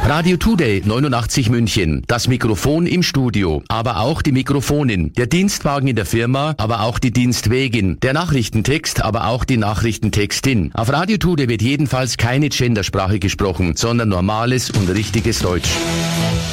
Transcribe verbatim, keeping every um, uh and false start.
Radio Today neunundachtzig München. Das Mikrofon im Studio, aber auch die Mikrofonin. Der Dienstwagen in der Firma, aber auch die Dienstwegin. Der Nachrichtentext, aber auch die Nachrichtentextin. Auf Radio Today wird jedenfalls keine Gendersprache gesprochen, sondern normales und richtiges Deutsch.